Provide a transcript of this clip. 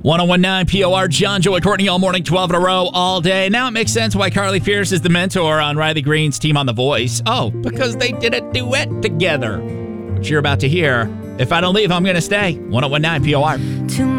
1019 POR, John, Joey, Courtney, all morning, 12 in a row, all day. Now it makes sense why Carly Fierce is the mentor on Riley Green's team on The Voice. Oh, because they did a duet together, which you're about to hear. If I don't leave, I'm going to stay. 1019 POR.